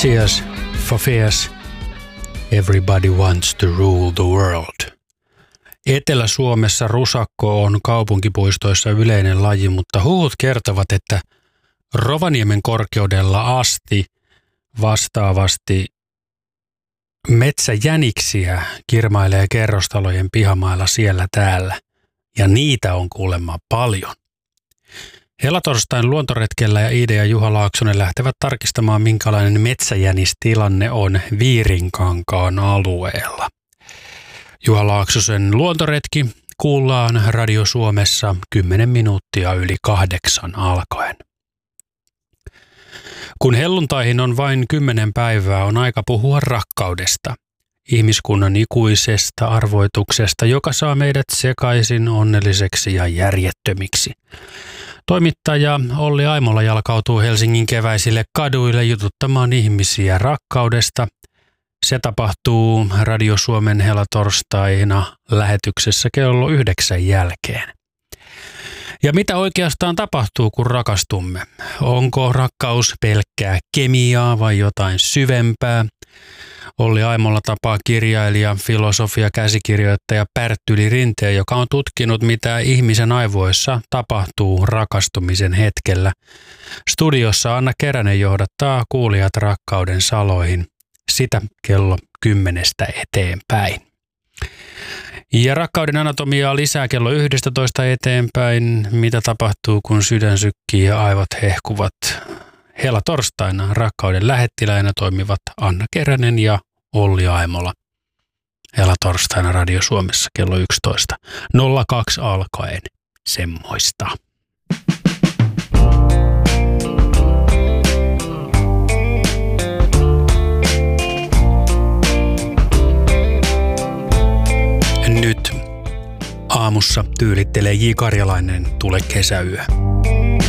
Cheers for fears. Everybody wants to rule the world. Etelä-Suomessa rusakko on kaupunkipuistoissa yleinen laji, mutta huhut kertovat, että Rovaniemen korkeudella asti vastaavasti metsäjäniksiä kirmailee kerrostalojen pihamailla siellä täällä, ja niitä on kuulemma paljon. Helatorstain luontoretkellä ja Iide ja Juha Laaksonen lähtevät tarkistamaan, minkälainen metsäjänistilanne on Viirinkankaan alueella. Juha Laaksosen luontoretki kuullaan Radio Suomessa 10 minuuttia yli 8 alkaen. Kun helluntaihin on vain 10 päivää, on aika puhua rakkaudesta. Ihmiskunnan ikuisesta arvoituksesta, joka saa meidät sekaisin, onnelliseksi ja järjettömiksi. Toimittaja Olli Aimola jalkautuu Helsingin keväisille kaduille jututtamaan ihmisiä rakkaudesta. Se tapahtuu Radio Suomen helatorstaina lähetyksessä kello 9 jälkeen. Ja mitä oikeastaan tapahtuu, kun rakastumme? Onko rakkaus pelkkää kemiaa vai jotain syvempää? Olli Aimola tapaa kirjailija, filosofia, käsikirjoittaja Pärttyli Rinteen, joka on tutkinut, mitä ihmisen aivoissa tapahtuu rakastumisen hetkellä. Studiossa Anna Keränen johdattaa kuulijat rakkauden saloihin. Sitä kello 10 eteenpäin. Ja rakkauden anatomiaa lisää kello 11 eteenpäin. Mitä tapahtuu, kun sydän sykkii ja aivot hehkuvat? Helatorstaina rakkauden lähettiläinä toimivat Anna Keränen ja Olli Aimola. Helatorstaina Radio Suomessa kello 11. 02 alkaen. Semmoista. Nyt aamussa tyylittelee J. Karjalainen Tule kesäyö.